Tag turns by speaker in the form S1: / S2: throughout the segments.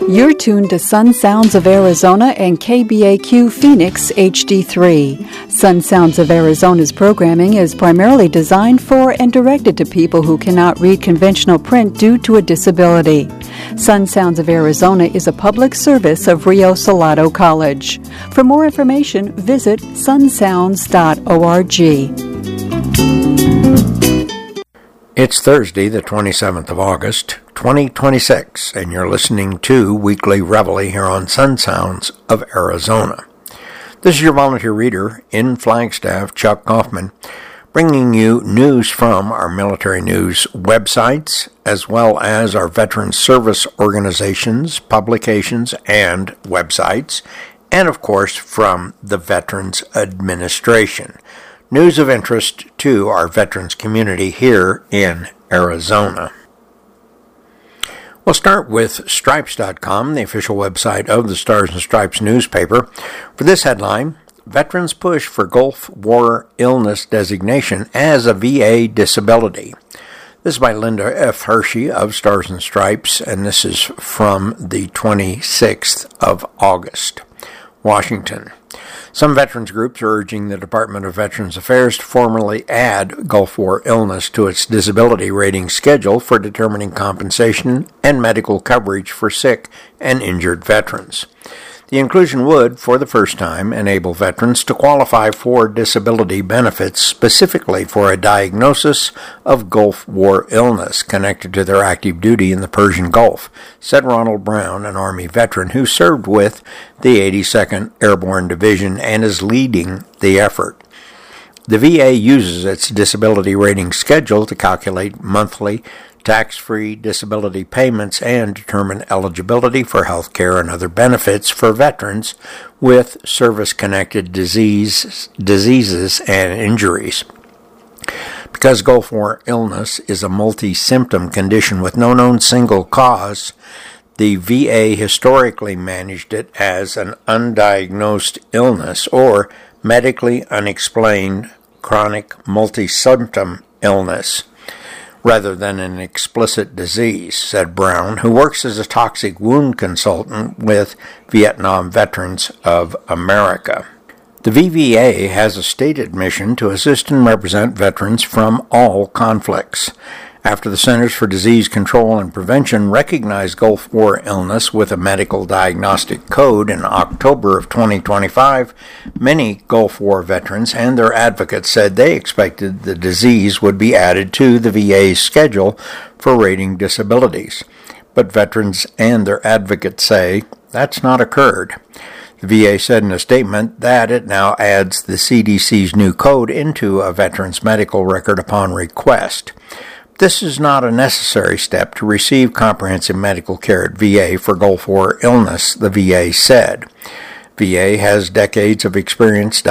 S1: You're tuned to Sun Sounds of Arizona and KBAQ Phoenix HD3. Sun Sounds of Arizona's programming is primarily designed for and directed to people who cannot read conventional print due to a disability. Sun Sounds of Arizona is a public service of Rio Salado College. For more information, visit sunsounds.org.
S2: It's Thursday, the 27th of August, 2026, and you're listening to Weekly Reveille here on Sun Sounds of Arizona. This is your volunteer reader in Flagstaff, Chuck Kaufman, bringing you news from our military news websites, as well as our veteran service organizations, publications, and websites, and of course from the Veterans Administration. News of interest to our veterans community here in Arizona. We'll start with Stripes.com, the official website of the Stars and Stripes newspaper. For this headline, Veterans push for Gulf War illness designation as a VA disability. This is by Linda F. Hershey of Stars and Stripes, and this is from the 26th of August. Washington. Some veterans groups are urging the Department of Veterans Affairs to formally add Gulf War illness to its disability rating schedule for determining compensation and medical coverage for sick and injured veterans. The inclusion would, for the first time, enable veterans to qualify for disability benefits specifically for a diagnosis of Gulf War illness connected to their active duty in the Persian Gulf, said Ronald Brown, an Army veteran who served with the 82nd Airborne Division and is leading the effort. The VA uses its disability rating schedule to calculate monthly tax-free disability payments and determine eligibility for health care and other benefits for veterans with service-connected diseases and injuries. Because Gulf War illness is a multi-symptom condition with no known single cause, the VA historically managed it as an undiagnosed illness or medically unexplained chronic multi-symptom illness, rather than an explicit disease, said Brown, who works as a toxic wound consultant with Vietnam Veterans of America. The VVA has a stated mission to assist and represent veterans from all conflicts. After the Centers for Disease Control and Prevention recognized Gulf War illness with a medical diagnostic code in October of 2025, many Gulf War veterans and their advocates said they expected the disease would be added to the VA's schedule for rating disabilities. But veterans and their advocates say that's not occurred. The VA said in a statement that it now adds the CDC's new code into a veteran's medical record upon request. This is not a necessary step to receive comprehensive medical care at VA for Gulf War illness, the VA said. VA has decades of experience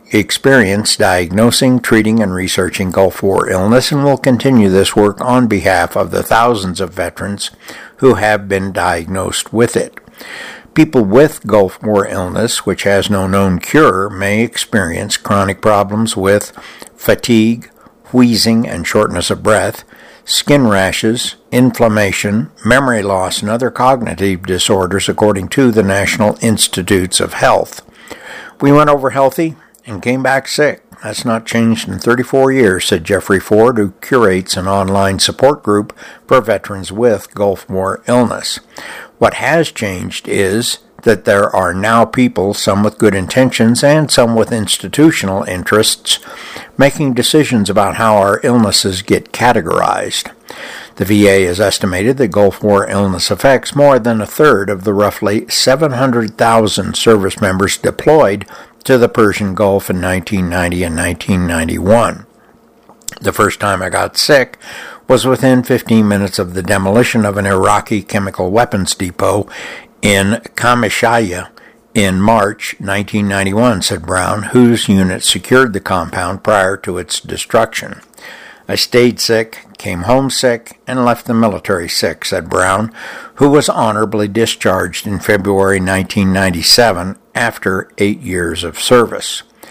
S2: diagnosing, treating, and researching Gulf War illness and will continue this work on behalf of the thousands of veterans who have been diagnosed with it. People with Gulf War illness, which has no known cure, may experience chronic problems with fatigue, wheezing, and shortness of breath, skin rashes, inflammation, memory loss, and other cognitive disorders, according to the National Institutes of Health. We went over healthy and came back sick. That's not changed in 34 years, said Jeffrey Ford, who curates an online support group for veterans with Gulf War illness. What has changed is that there are now people, some with good intentions and some with institutional interests, making decisions about how our illnesses get categorized. The VA has estimated that Gulf War illness affects more than a third of the roughly 700,000 service members deployed to the Persian Gulf in 1990 and 1991. The first time I got sick was within 15 minutes of the demolition of an Iraqi chemical weapons depot in Qamishliya in March 1991, said Brown, whose unit secured the compound prior to its destruction. I stayed sick, came home sick, and left the military sick, said Brown, who was honorably discharged in February 1997 after 8 years of service.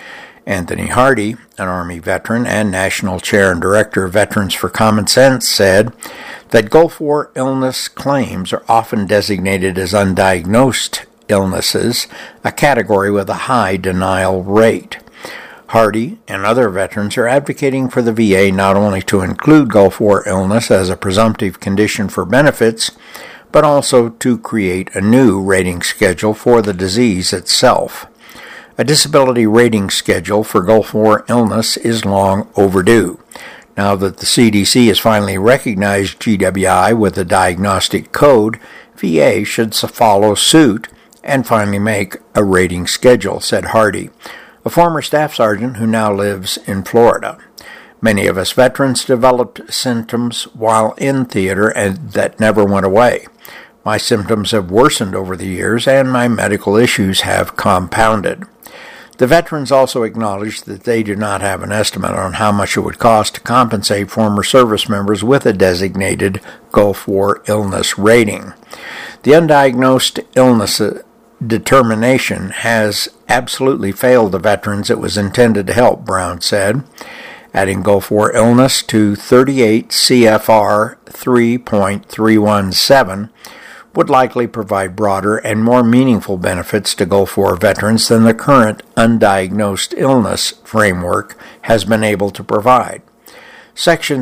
S2: Anthony Hardy, an Army veteran and National Chair and Director of Veterans for Common Sense, said that Gulf War illness claims are often designated as undiagnosed illnesses, a category with a high denial rate. Hardy and other veterans are advocating for the VA not only to include Gulf War illness as a presumptive condition for benefits, but also to create a new rating schedule for the disease itself. A disability rating schedule for Gulf War illness is long overdue. Now that the CDC has finally recognized GWI with a diagnostic code, VA should follow suit and finally make a rating schedule, said Hardy, a former staff sergeant who now lives in Florida. Many of us veterans developed symptoms while in theater and that never went away. My symptoms have worsened over the years and my medical issues have compounded. The veterans also acknowledged that they do not have an estimate on how much it would cost to compensate former service members with a designated Gulf War illness rating. The undiagnosed illness determination has absolutely failed the veterans it was intended to help, Brown said, adding Gulf War illness to 38 CFR 3.317 would likely provide broader and more meaningful benefits to Gulf War veterans than the current undiagnosed illness framework has been able to provide. Section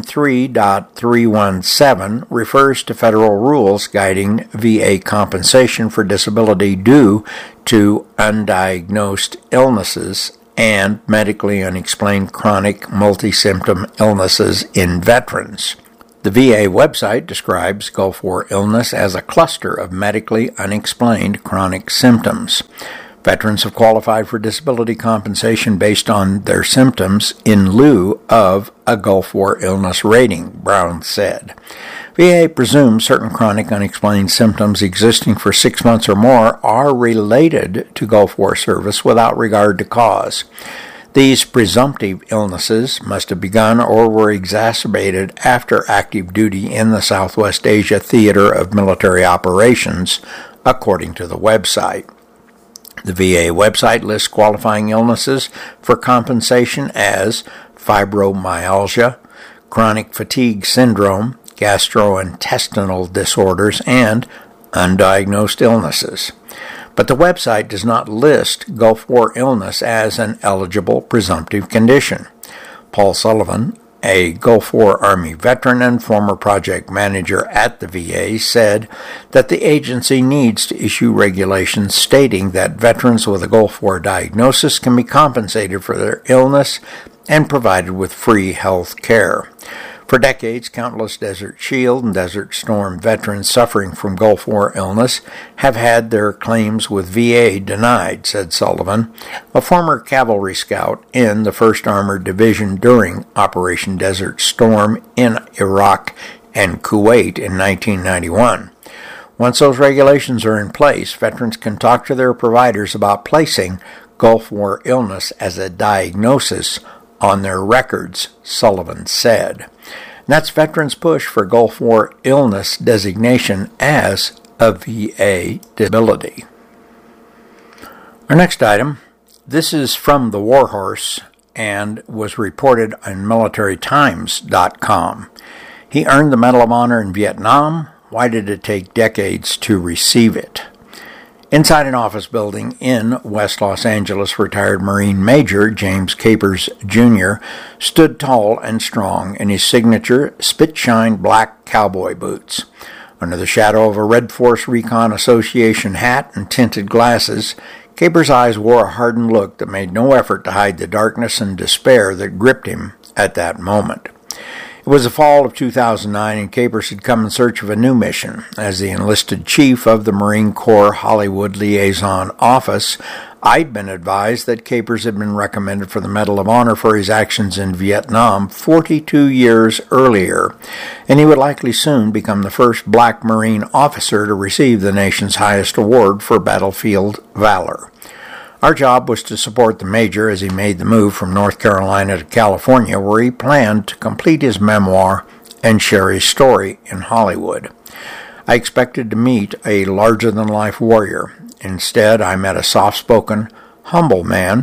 S2: 3.317 refers to federal rules guiding VA compensation for disability due to undiagnosed illnesses and medically unexplained chronic multi-symptom illnesses in veterans. The VA website describes Gulf War illness as a cluster of medically unexplained chronic symptoms. Veterans have qualified for disability compensation based on their symptoms in lieu of a Gulf War illness rating, Brown said. VA presumes certain chronic unexplained symptoms existing for 6 months or more are related to Gulf War service without regard to cause. These presumptive illnesses must have begun or were exacerbated after active duty in the Southwest Asia Theater of Military Operations, according to the website. The VA website lists qualifying illnesses for compensation as fibromyalgia, chronic fatigue syndrome, gastrointestinal disorders, and undiagnosed illnesses. But the website does not list Gulf War illness as an eligible presumptive condition. Paul Sullivan, a Gulf War Army veteran and former project manager at the VA, said that the agency needs to issue regulations stating that veterans with a Gulf War diagnosis can be compensated for their illness and provided with free health care. For decades, countless Desert Shield and Desert Storm veterans suffering from Gulf War illness have had their claims with VA denied, said Sullivan, a former cavalry scout in the 1st Armored Division during Operation Desert Storm in Iraq and Kuwait in 1991. Once those regulations are in place, veterans can talk to their providers about placing Gulf War illness as a diagnosis on their records, Sullivan said. And that's veterans' push for Gulf War illness designation as a VA disability. Our next item, this is from the Warhorse and was reported on militarytimes.com. He earned the Medal of Honor in Vietnam. Why did it take decades to receive it? Inside an office building in West Los Angeles, retired Marine Major James Capers, Jr. stood tall and strong in his signature spit-shine black cowboy boots. Under the shadow of a Red Force Recon Association hat and tinted glasses, Capers' eyes wore a hardened look that made no effort to hide the darkness and despair that gripped him at that moment. It was the fall of 2009, and Capers had come in search of a new mission. As the enlisted chief of the Marine Corps Hollywood Liaison Office, I'd been advised that Capers had been recommended for the Medal of Honor for his actions in Vietnam 42 years earlier, and he would likely soon become the first black Marine officer to receive the nation's highest award for battlefield valor. Our job was to support the Major as he made the move from North Carolina to California, where he planned to complete his memoir and share his story in Hollywood. I expected to meet a larger-than-life warrior. Instead, I met a soft-spoken, humble man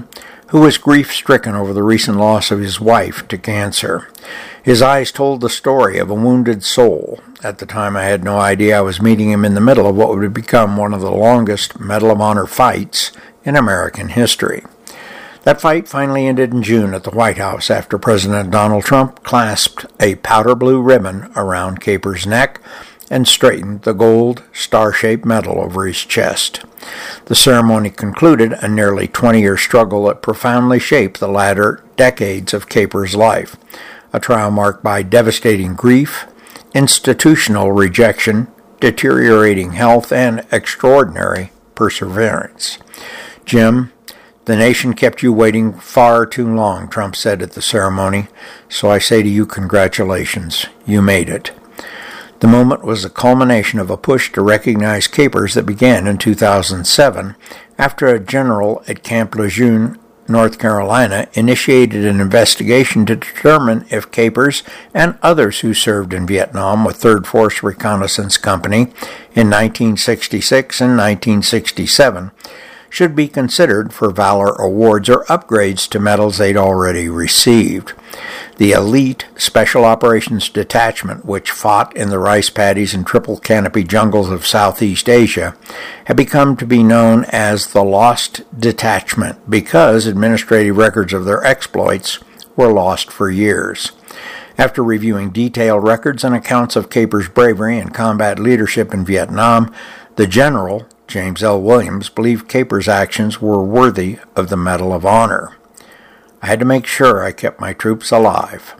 S2: who was grief-stricken over the recent loss of his wife to cancer. His eyes told the story of a wounded soul. At the time, I had no idea I was meeting him in the middle of what would become one of the longest Medal of Honor fights in American history. That fight finally ended in June at the White House after President Donald Trump clasped a powder blue ribbon around Capers' neck and straightened the gold star-shaped medal over his chest. The ceremony concluded a nearly 20-year struggle that profoundly shaped the latter decades of Capers' life, a trial marked by devastating grief, institutional rejection, deteriorating health, and extraordinary perseverance. "Jim, the nation kept you waiting far too long," Trump said at the ceremony, "so I say to you, congratulations. You made it." The moment was the culmination of a push to recognize Capers that began in 2007 after a general at Camp Lejeune, North Carolina, initiated an investigation to determine if Capers and others who served in Vietnam with 3rd Force Reconnaissance Company in 1966 and 1967 should be considered for valor awards or upgrades to medals they'd already received. The elite Special Operations Detachment, which fought in the rice paddies and triple canopy jungles of Southeast Asia, had become to be known as the Lost Detachment because administrative records of their exploits were lost for years. After reviewing detailed records and accounts of Capers' bravery and combat leadership in Vietnam, the general, James L. Williams, believed Capers' actions were worthy of the Medal of Honor. "I had to make sure I kept my troops alive."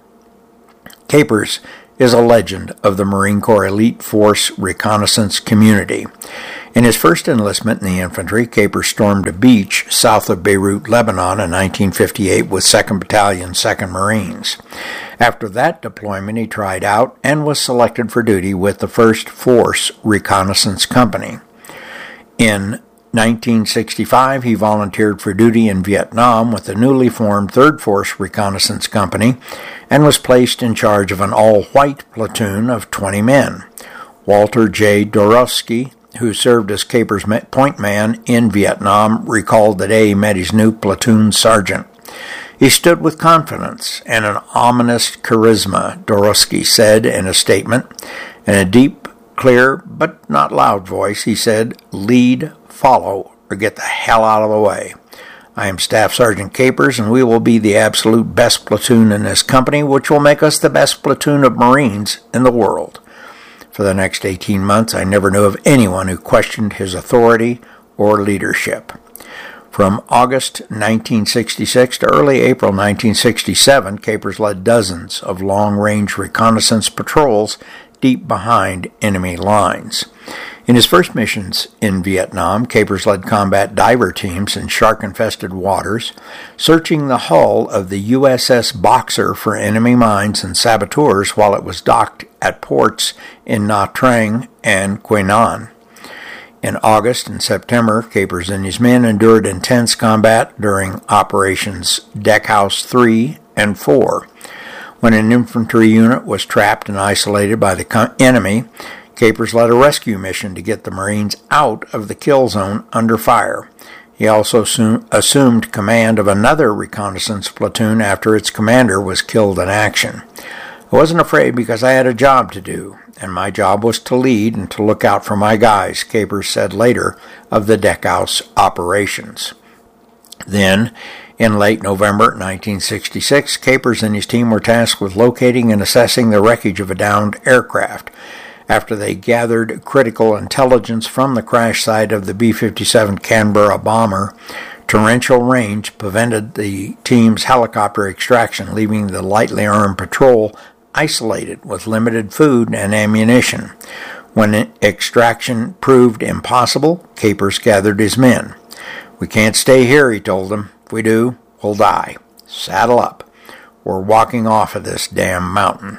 S2: Capers is a legend of the Marine Corps Elite Force reconnaissance community. In his first enlistment in the infantry, Capers stormed a beach south of Beirut, Lebanon in 1958 with 2nd Battalion, 2nd Marines. After that deployment, he tried out and was selected for duty with the 1st Force Reconnaissance Company. In 1965, he volunteered for duty in Vietnam with the newly formed 3rd Force Reconnaissance Company and was placed in charge of an all-white platoon of 20 men. Walter J. Dorowski, who served as Capers' point man in Vietnam, recalled the day he met his new platoon sergeant. "He stood with confidence and an ominous charisma," Dorowski said in a statement. In a deep, clear, but not loud voice, he said, "Lead, follow, or get the hell out of the way. I am Staff Sergeant Capers, and we will be the absolute best platoon in this company, which will make us the best platoon of Marines in the world." For the next 18 months, I never knew of anyone who questioned his authority or leadership. From August 1966 to early April 1967, Capers led dozens of long-range reconnaissance patrols deep behind enemy lines. In his first missions in Vietnam, Capers led combat diver teams in shark-infested waters, searching the hull of the USS Boxer for enemy mines and saboteurs while it was docked at ports in Nha Trang and Quy Nhon. In August and September, Capers and his men endured intense combat during Operations Deckhouse 3 and 4. When an infantry unit was trapped and isolated by the enemy, Capers led a rescue mission to get the Marines out of the kill zone under fire. He also assumed command of another reconnaissance platoon after its commander was killed in action. "I wasn't afraid because I had a job to do, and my job was to lead and to look out for my guys," Capers said later of the Deckhouse operations. Then, in late November 1966, Capers and his team were tasked with locating and assessing the wreckage of a downed aircraft. After they gathered critical intelligence from the crash site of the B-57 Canberra bomber, torrential rain prevented the team's helicopter extraction, leaving the lightly armed patrol isolated with limited food and ammunition. When extraction proved impossible, Capers gathered his men. "We can't stay here," he told them. "If we do, we'll die. Saddle up. We're walking off of this damn mountain."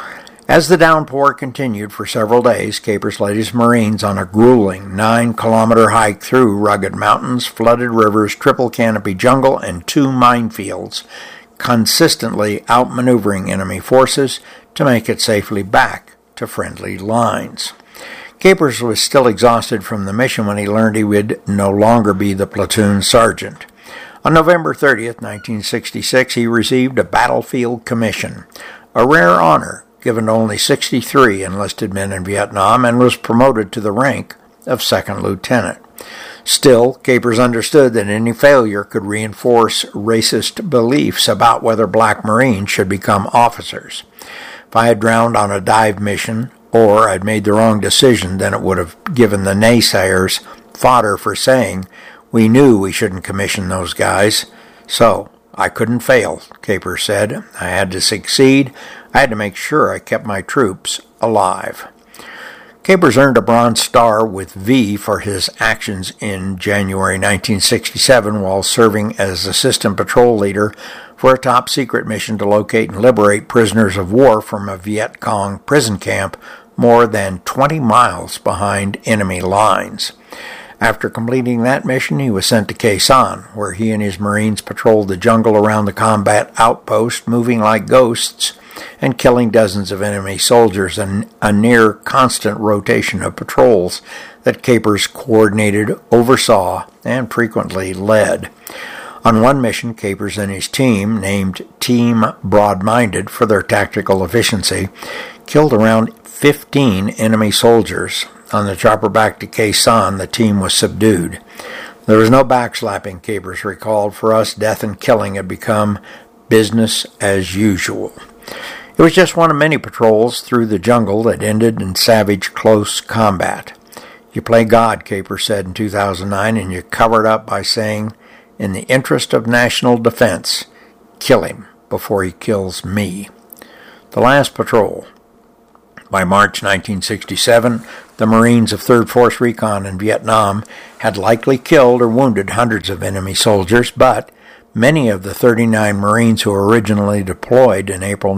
S2: As the downpour continued for several days, Capers led his Marines on a grueling 9-kilometer hike through rugged mountains, flooded rivers, triple canopy jungle, and 2 minefields, consistently outmaneuvering enemy forces to make it safely back to friendly lines. Capers was still exhausted from the mission when he learned he would no longer be the platoon sergeant. On November 30th, 1966, he received a Battlefield Commission, a rare honor given to only 63 enlisted men in Vietnam, and was promoted to the rank of second lieutenant. Still, Capers understood that any failure could reinforce racist beliefs about whether black Marines should become officers. If I had drowned on a dive mission, or I'd made the wrong decision, then it would have given the naysayers fodder for saying, "We knew we shouldn't commission those guys." So, I couldn't fail, Capers said. I had to succeed. I had to make sure I kept my troops alive. Capers earned a Bronze Star with V for his actions in January 1967 while serving as assistant patrol leader for a top-secret mission to locate and liberate prisoners of war from a Viet Cong prison camp more than 20 miles behind enemy lines. After completing that mission, he was sent to Khe Sanh, where he and his Marines patrolled the jungle around the combat outpost, moving like ghosts and killing dozens of enemy soldiers in a near-constant rotation of patrols that Capers coordinated, oversaw, and frequently led. On one mission, Capers and his team, named Team Broad-Minded for their tactical efficiency, killed around 15 enemy soldiers. On the chopper back to Khe Sanh, the team was subdued. There was no backslapping, Capers recalled. For us, death and killing had become business as usual. It was just one of many patrols through the jungle that ended in savage close combat. You play God, Capers said in 2009, and you cover it up by saying, "In the interest of national defense, kill him before he kills me." The last patrol. By March 1967, the Marines of 3rd Force Recon in Vietnam had likely killed or wounded hundreds of enemy soldiers, but many of the 39 Marines who originally deployed in April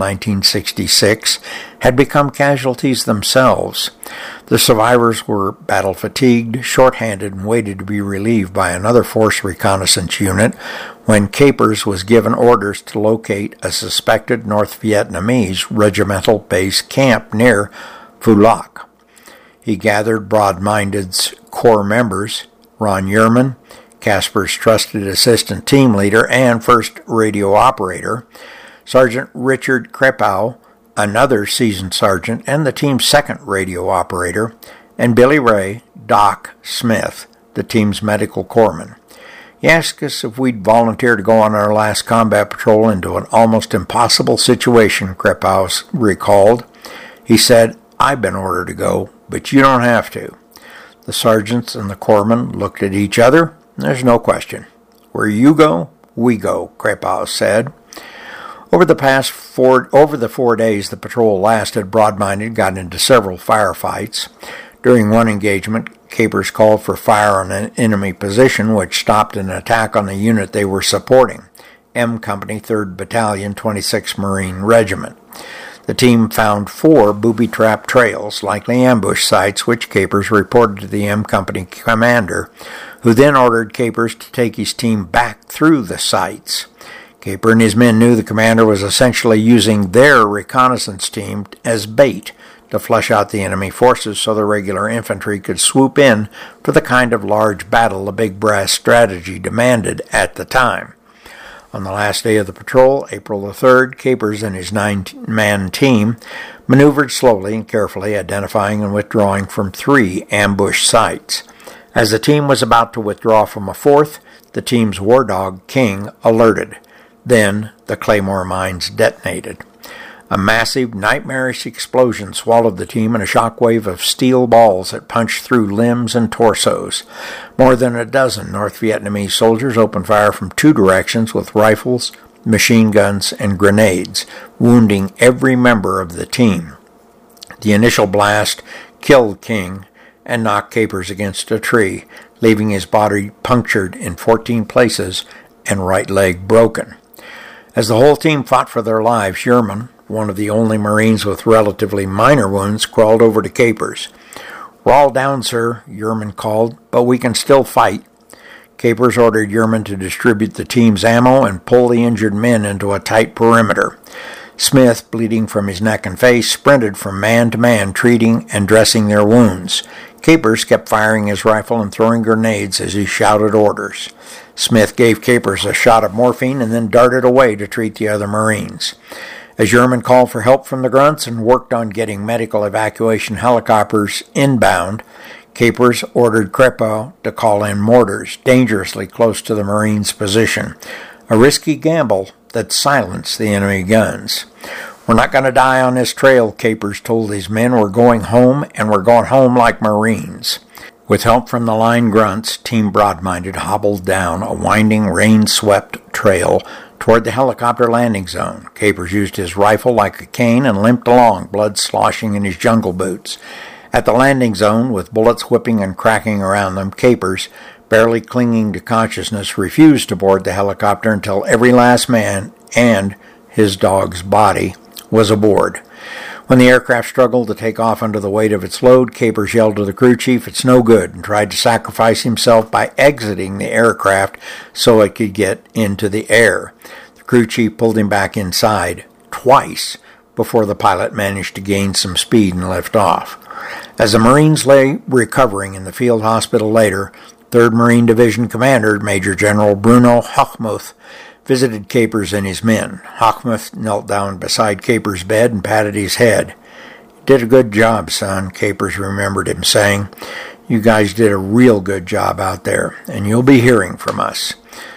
S2: 1966 had become casualties themselves. The survivors were battle-fatigued, short-handed, and waited to be relieved by another force reconnaissance unit when Capers was given orders to locate a suspected North Vietnamese regimental base camp near Phu Loc. He gathered Broad-Minded's core members, Ron Yearman, Casper's trusted assistant team leader and first radio operator, Sergeant Richard Krepow, another seasoned sergeant and the team's second radio operator, and Billy Ray, Doc Smith, the team's medical corpsman. He asked us if we'd volunteer to go on our last combat patrol into an almost impossible situation, Krepow recalled. He said, "I've been ordered to go, but you don't have to." The sergeants and the corpsmen looked at each other. "There's no question. Where you go, we go," Krepow said. Over the 4 days the patrol lasted, Broad-Minded got into several firefights. During one engagement, Capers called for fire on an enemy position, which stopped an attack on the unit they were supporting, M Company, 3rd Battalion, 26th Marine Regiment. The team found 4 booby-trap trails, likely ambush sites, which Capers reported to the M Company commander, who then ordered Capers to take his team back through the sites. Caper and his men knew the commander was essentially using their reconnaissance team as bait to flush out the enemy forces so the regular infantry could swoop in for the kind of large battle the Big Brass strategy demanded at the time. On the last day of the patrol, April the 3rd, Capers and his 9-man team maneuvered slowly and carefully, identifying and withdrawing from 3 ambush sites. As the team was about to withdraw from a 4th, the team's war dog, King, alerted. Then the Claymore mines detonated. A massive, nightmarish explosion swallowed the team in a shockwave of steel balls that punched through limbs and torsos. More than a dozen North Vietnamese soldiers opened fire from 2 directions with rifles, machine guns, and grenades, wounding every member of the team. The initial blast killed King and knocked Capers against a tree, leaving his body punctured in 14 places and right leg broken. As the whole team fought for their lives, Yearman, one of the only Marines with relatively minor wounds, crawled over to Capers. "We're all down, sir," Yearman called, "but we can still fight." Capers ordered Yearman to distribute the team's ammo and pull the injured men into a tight perimeter. Smith, bleeding from his neck and face, sprinted from man to man, treating and dressing their wounds. Capers kept firing his rifle and throwing grenades as he shouted orders. Smith gave Capers a shot of morphine and then darted away to treat the other Marines. As Sherman called for help from the grunts and worked on getting medical evacuation helicopters inbound, Capers ordered Crepeau to call in mortars dangerously close to the Marines' position, a risky gamble that silenced the enemy guns. "We're not going to die on this trail," Capers told his men. "We're going home, and we're going home like Marines." With help from the line grunts, Team Broad-Minded hobbled down a winding, rain-swept trail toward the helicopter landing zone. Capers used his rifle like a cane and limped along, blood sloshing in his jungle boots. At the landing zone, with bullets whipping and cracking around them, Capers, barely clinging to consciousness, refused to board the helicopter until every last man and his dog's body was aboard. When the aircraft struggled to take off under the weight of its load, Capers yelled to the crew chief, "It's no good," and tried to sacrifice himself by exiting the aircraft so it could get into the air. The crew chief pulled him back inside twice before the pilot managed to gain some speed and lift off. As the Marines lay recovering in the field hospital later, 3rd Marine Division Commander Major General Bruno Hochmuth visited Capers and his men. Hochmuth knelt down beside Capers' bed and patted his head. "You did a good job, son," Capers remembered him saying. "You guys did a real good job out there, and you'll be hearing from us."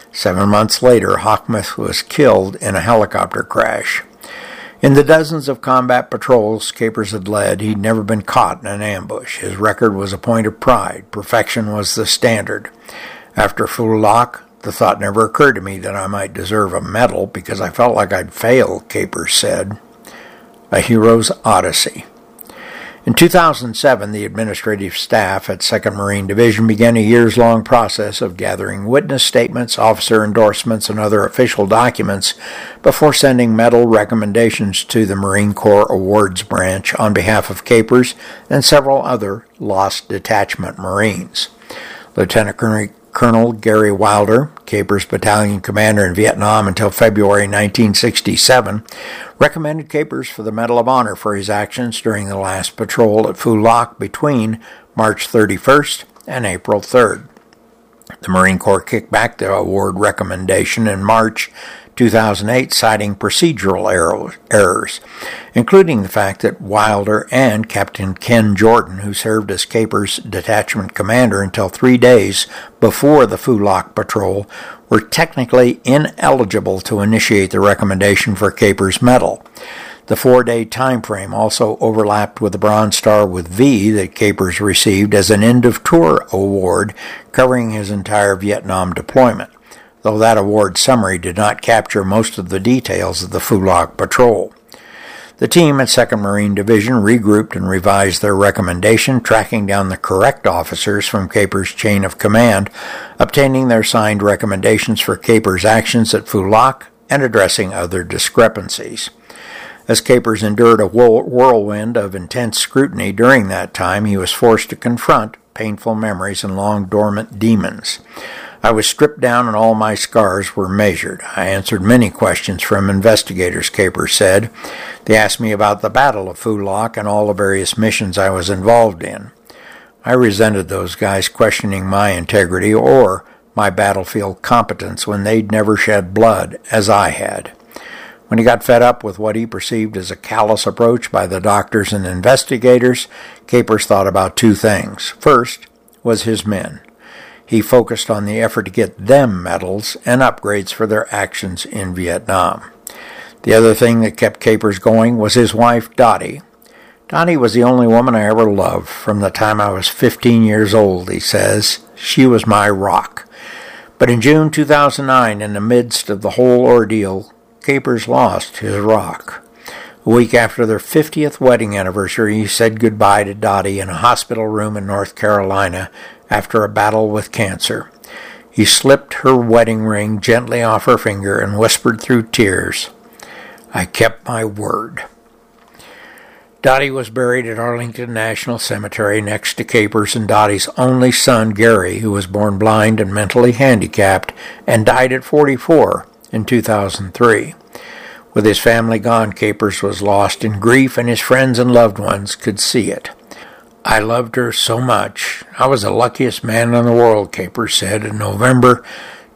S2: 7 months later, Hochmuth was killed in a helicopter crash. In the dozens of combat patrols Capers had led, he'd never been caught in an ambush. His record was a point of pride. Perfection was the standard. After Phú Lộc, the thought never occurred to me that I might deserve a medal because I felt like I'd failed, Capers said. A hero's odyssey. In 2007, the administrative staff at 2nd Marine Division began a years-long process of gathering witness statements, officer endorsements, and other official documents before sending medal recommendations to the Marine Corps Awards Branch on behalf of Capers and several other lost detachment Marines. Lieutenant Colonel Gary Wilder, Capers battalion commander in Vietnam until February 1967, recommended Capers for the Medal of Honor for his actions during the last patrol at Phú Lộc between March 31st and April 3rd. The Marine Corps kicked back the award recommendation in March 2008, citing procedural errors, including the fact that Wilder and Captain Ken Jordan, who served as Capers' detachment commander until 3 days before the Phú Lộc patrol, were technically ineligible to initiate the recommendation for Capers' medal. The 4-day time frame also overlapped with the Bronze Star with V that Capers received as an end-of-tour award covering his entire Vietnam deployment, though that award summary did not capture most of the details of the Phú Lộc patrol. The team at 2nd Marine Division regrouped and revised their recommendation, tracking down the correct officers from Capers' chain of command, obtaining their signed recommendations for Capers' actions at Phú Lộc, and addressing other discrepancies. As Capers endured a whirlwind of intense scrutiny during that time, he was forced to confront painful memories and long-dormant demons. I was stripped down and all my scars were measured. I answered many questions from investigators, Capers said. They asked me about the Battle of Phú Lộc and all the various missions I was involved in. I resented those guys questioning my integrity or my battlefield competence when they'd never shed blood, as I had. When he got fed up with what he perceived as a callous approach by the doctors and investigators, Capers thought about 2 things. First was his men. He focused on the effort to get them medals and upgrades for their actions in Vietnam. The other thing that kept Capers going was his wife, Dottie. Dottie was the only woman I ever loved from the time I was 15 years old, he says. She was my rock. But in June 2009, in the midst of the whole ordeal, Capers lost his rock. A week after their 50th wedding anniversary, he said goodbye to Dottie in a hospital room in North Carolina after a battle with cancer. He slipped her wedding ring gently off her finger and whispered through tears, "I kept my word." Dottie was buried at Arlington National Cemetery next to Capers and Dottie's only son, Gary, who was born blind and mentally handicapped and died at 44 in 2003. With his family gone, Capers was lost in grief, and his friends and loved ones could see it. "I loved her so much. I was the luckiest man in the world," Capers said in November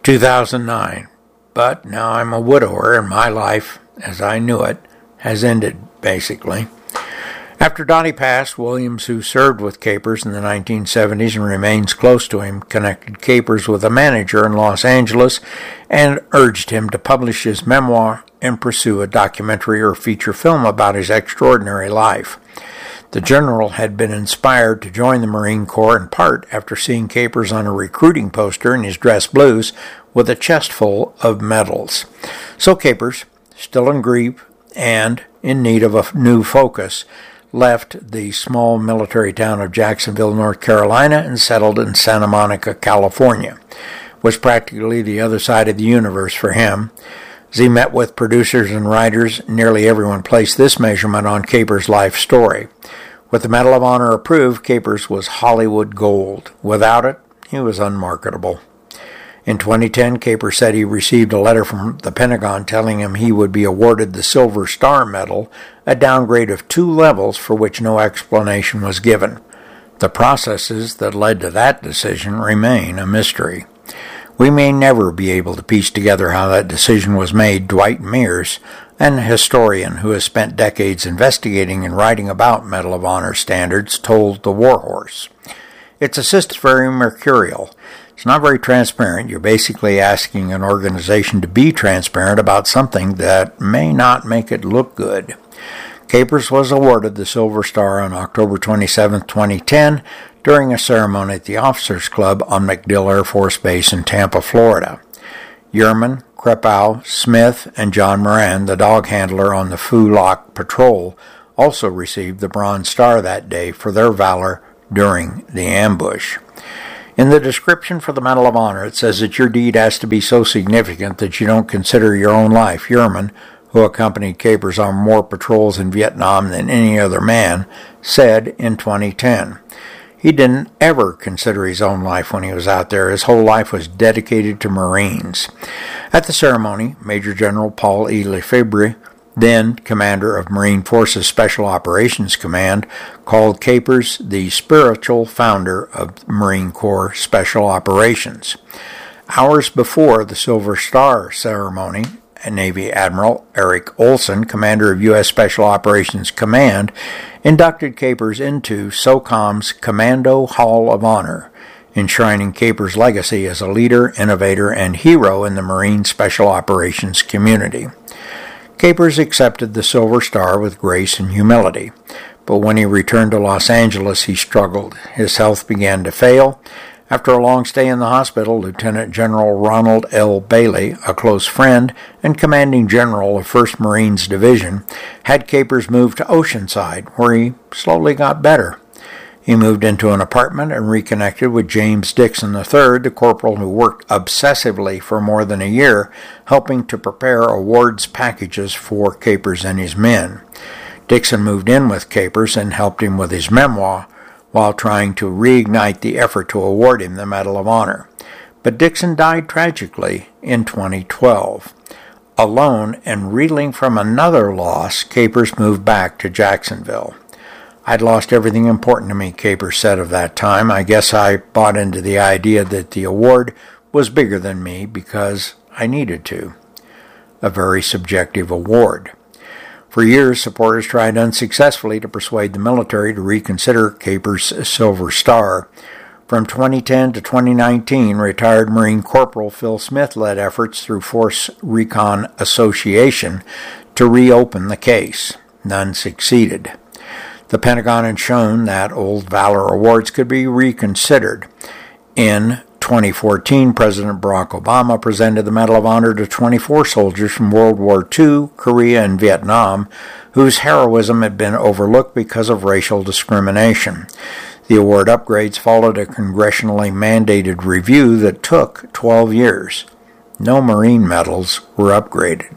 S2: 2009. "But now I'm a widower, and my life, as I knew it, has ended," basically. After Donnie passed, Williams, who served with Capers in the 1970s and remains close to him, connected Capers with a manager in Los Angeles and urged him to publish his memoir and pursue a documentary or feature film about his extraordinary life. The general had been inspired to join the Marine Corps in part after seeing Capers on a recruiting poster in his dress blues with a chest full of medals. So Capers, still in grief and in need of a new focus, left the small military town of Jacksonville, North Carolina, and settled in Santa Monica, California. It was practically the other side of the universe for him. As he met with producers and writers, nearly everyone placed this measurement on Capers' life story. With the Medal of Honor approved, Capers was Hollywood gold. Without it, he was unmarketable. In 2010, Capers said he received a letter from the Pentagon telling him he would be awarded the Silver Star Medal, a downgrade of 2 levels for which no explanation was given. The processes that led to that decision remain a mystery. We may never be able to piece together how that decision was made. Dwight Mears, an historian who has spent decades investigating and writing about Medal of Honor standards, told the War Horse. "It's a system very mercurial. It's not very transparent. You're basically asking an organization to be transparent about something that may not make it look good." Capers was awarded the Silver Star on October 27, 2010, during a ceremony at the Officers Club on MacDill Air Force Base in Tampa, Florida. Yerman, Krepow, Smith, and John Moran, the dog handler on the Fulak Patrol, also received the Bronze Star that day for their valor during the ambush. In the description for the Medal of Honor, it says that your deed has to be so significant that you don't consider your own life. Yerman, who accompanied Capers on more patrols in Vietnam than any other man, said in 2010. He didn't ever consider his own life when he was out there. His whole life was dedicated to Marines. At the ceremony, Major General Paul E. Lefebvre, then commander of Marine Forces Special Operations Command, called Capers the spiritual founder of Marine Corps Special Operations. Hours before the Silver Star ceremony, Navy Admiral Eric Olson, commander of U.S. Special Operations Command, inducted Capers into SOCOM's Commando Hall of Honor, enshrining Capers' legacy as a leader, innovator, and hero in the Marine Special Operations community. Capers accepted the Silver Star with grace and humility, but when he returned to Los Angeles, he struggled. His health began to fail. After a long stay in the hospital, Lieutenant General Ronald L. Bailey, a close friend and commanding general of 1st Marines Division, had Capers moved to Oceanside, where he slowly got better. He moved into an apartment and reconnected with James Dixon III, the corporal who worked obsessively for more than a year, helping to prepare awards packages for Capers and his men. Dixon moved in with Capers and helped him with his memoir, while trying to reignite the effort to award him the Medal of Honor. But Dixon died tragically in 2012. Alone and reeling from another loss, Capers moved back to Jacksonville. "I'd lost everything important to me," Capers said of that time. "I guess I bought into the idea that the award was bigger than me because I needed to." A very subjective award. For years, supporters tried unsuccessfully to persuade the military to reconsider Capers' Silver Star. From 2010 to 2019, retired Marine Corporal Phil Smith led efforts through Force Recon Association to reopen the case. None succeeded. The Pentagon had shown that old Valor Awards could be reconsidered. In 2014, President Barack Obama presented the Medal of Honor to 24 soldiers from World War II, Korea, and Vietnam, whose heroism had been overlooked because of racial discrimination. The award upgrades followed a congressionally mandated review that took 12 years. No Marine medals were upgraded.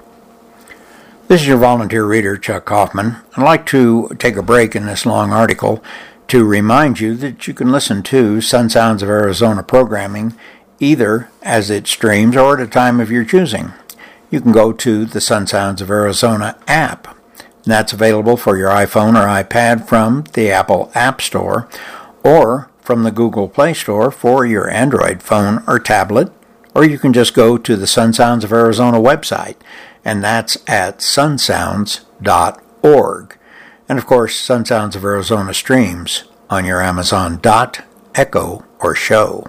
S2: This is your volunteer reader, Chuck Kaufman. I'd like to take a break in this long article to remind you that you can listen to Sun Sounds of Arizona programming either as it streams or at a time of your choosing. you can go to the Sun Sounds of Arizona app. And that's available for your iPhone or iPad from the Apple App Store or from the Google Play Store for your Android phone or tablet, or you can just go to the Sun Sounds of Arizona website, and that's at sunsounds.org. And of course, Sun Sounds of Arizona streams on your Amazon Dot, Echo, or Show.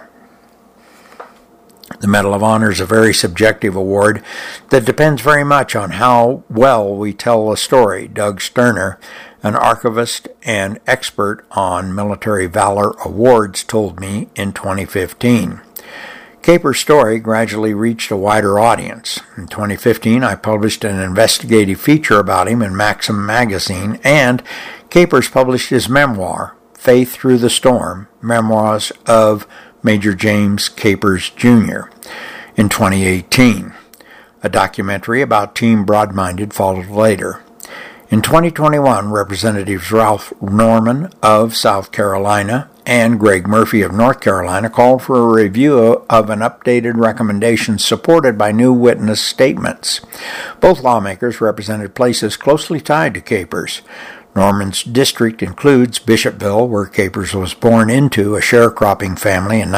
S2: The Medal of Honor is a very subjective award that depends very much on how well we tell a story. Doug Sterner, an archivist and expert on military valor awards, told me in 2015. Caper's story gradually reached a wider audience. In 2015, I published an investigative feature about him in Maxim magazine, and Capers published his memoir, Faith Through the Storm, Memoirs of Major James Capers, Jr. in 2018. A documentary about Team Broadminded followed later. In 2021, Representatives Ralph Norman of South Carolina and Greg Murphy of North Carolina called for a review of an updated recommendation supported by new witness statements. Both lawmakers represented places closely tied to Capers. Norman's district includes Bishopville, where Capers was born into a sharecropping family in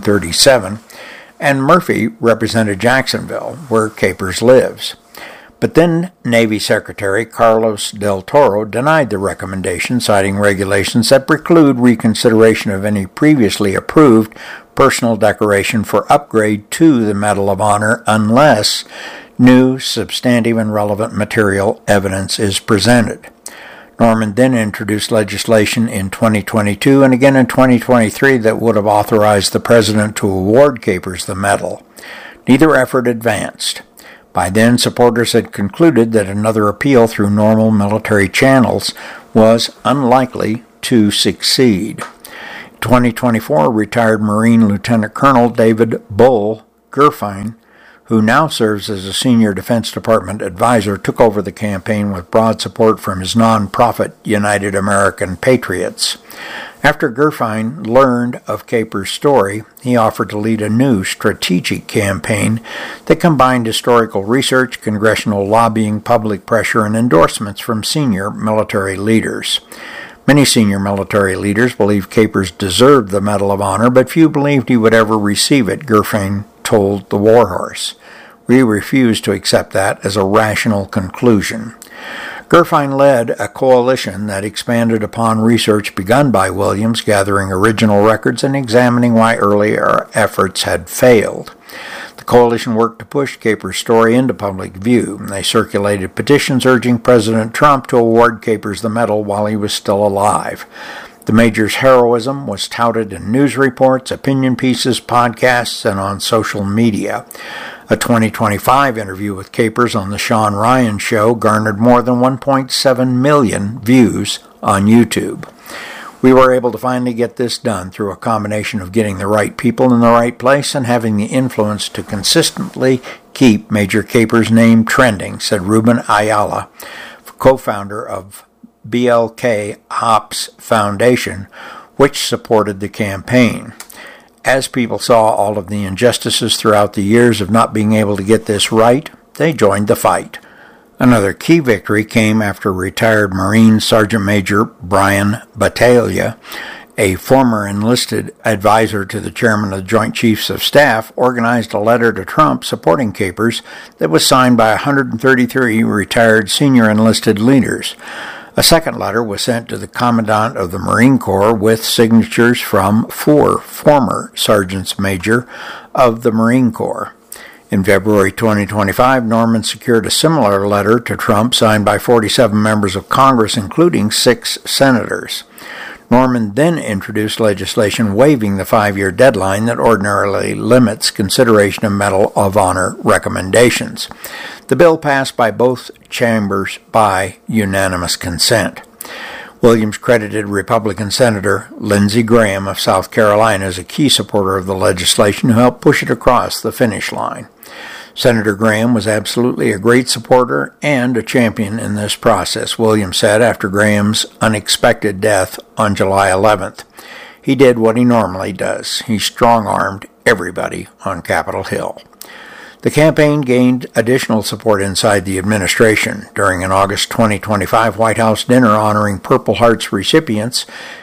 S2: 1937, and Murphy represented Jacksonville, where Capers lives. But then Navy Secretary Carlos Del Toro denied the recommendation, citing regulations that preclude reconsideration of any previously approved personal decoration for upgrade to the Medal of Honor unless new, substantive, and relevant material evidence is presented. Norman then introduced legislation in 2022 and again in 2023 that would have authorized the president to award Capers the medal. Neither effort advanced. By then, supporters had concluded that another appeal through normal military channels was unlikely to succeed. In 2024, retired Marine Lieutenant Colonel David Bull Gerfein, who now serves as a senior Defense Department advisor, took over the campaign with broad support from his nonprofit United American Patriots. After Gerfein learned of Capers' story, he offered to lead a new strategic campaign that combined historical research, congressional lobbying, public pressure, and endorsements from senior military leaders. Many senior military leaders believed Capers deserved the Medal of Honor, but few believed he would ever receive it, Gerfein told the Warhorse. We refuse to accept that as a rational conclusion. Gerfein led a coalition that expanded upon research begun by Williams, gathering original records and examining why earlier efforts had failed. The coalition worked to push Capers' story into public view. They circulated petitions urging President Trump to award Capers the medal while he was still alive. The Major's heroism was touted in news reports, opinion pieces, podcasts, and on social media. A 2025 interview with Capers on The Sean Ryan Show garnered more than 1.7 million views on YouTube. We were able to finally get this done through a combination of getting the right people in the right place and having the influence to consistently keep Major Capers' name trending, said Ruben Ayala, co-founder of BLK Ops Foundation, which supported the campaign. As people saw all of the injustices throughout the years of not being able to get this right, they joined the fight. Another key victory came after retired Marine Sergeant Major Brian Battaglia, a former enlisted advisor to the chairman of the Joint Chiefs of Staff, organized a letter to Trump supporting Capers that was signed by 133 retired senior enlisted leaders. A second letter was sent to the Commandant of the Marine Corps with signatures from 4 former Sergeants Major of the Marine Corps. In February 2025, Norman secured a similar letter to Trump signed by 47 members of Congress, including 6 senators. Norman then introduced legislation waiving the 5-year deadline that ordinarily limits consideration of Medal of Honor recommendations. The bill passed by both chambers by unanimous consent. Williams credited Republican Senator Lindsey Graham of South Carolina as a key supporter of the legislation who helped push it across the finish line. Senator Graham was absolutely a great supporter and a champion in this process, Williams said after Graham's unexpected death on July 11th. He did what he normally does. He strong-armed everybody on Capitol Hill. The campaign gained additional support inside the administration. During an August 2025 White House dinner honoring Purple Hearts recipients,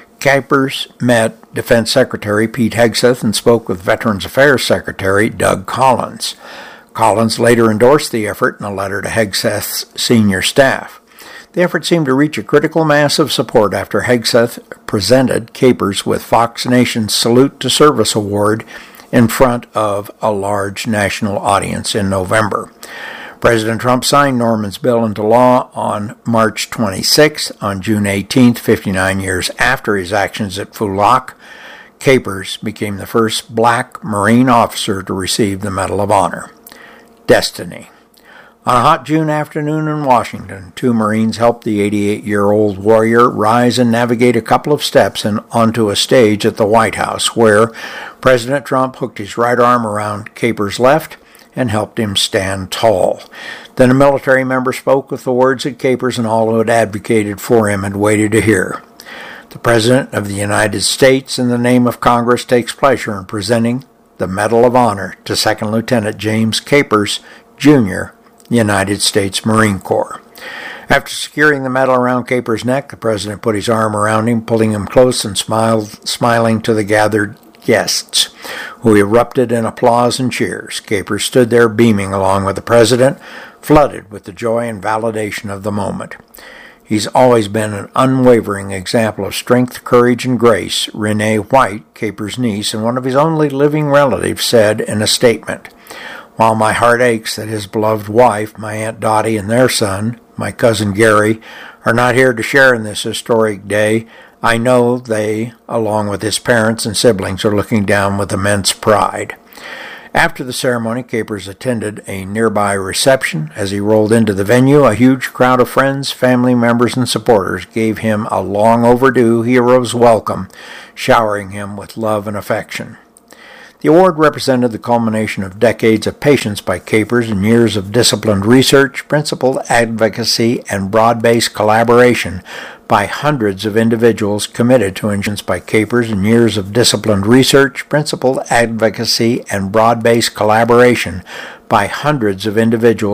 S2: Capers met Defense Secretary Pete Hegseth and spoke with Veterans Affairs Secretary Doug Collins. Collins later endorsed the effort in a letter to Hegseth's senior staff. The effort seemed to reach a critical mass of support after Hegseth presented Capers with Fox Nation's Salute to Service Award in front of a large national audience in November. President Trump signed Norman's bill into law on March 26. On June 18th, 59 years after his actions at Phú Lộc, Capers became the first black Marine officer to receive the Medal of Honor. Destiny. On a hot June afternoon in Washington, 2 Marines helped the 88-year-old warrior rise and navigate a couple of steps and onto a stage at the White House, where President Trump hooked his right arm around Capers' left and helped him stand tall. Then a military member spoke with the words that Capers and all who had advocated for him had waited to hear. The President of the United States, in the name of Congress, takes pleasure in presenting the Medal of Honor to Second Lieutenant James Capers, Jr., United States Marine Corps. After securing the medal around Capers' neck, the President put his arm around him, pulling him close and smiling to the gathered guests, who erupted in applause and cheers. Capers stood there beaming along with the President, flooded with the joy and validation of the moment. He's always been an unwavering example of strength, courage, and grace, Renee White, Capers' niece and one of his only living relatives, said in a statement. While my heart aches that his beloved wife, my Aunt Dottie, and their son, my cousin Gary, are not here to share in this historic day, I know they, along with his parents and siblings, are looking down with immense pride. After the ceremony, Capers attended a nearby reception. As he rolled into the venue, a huge crowd of friends, family members, and supporters gave him a long overdue hero's welcome, showering him with love and affection. The award represented the culmination of decades of patience by Capers and years of disciplined research, principled advocacy, and broad-based collaboration by hundreds of individuals committed to insurance by Capers and years of disciplined research, principled advocacy, and broad-based collaboration by hundreds of individuals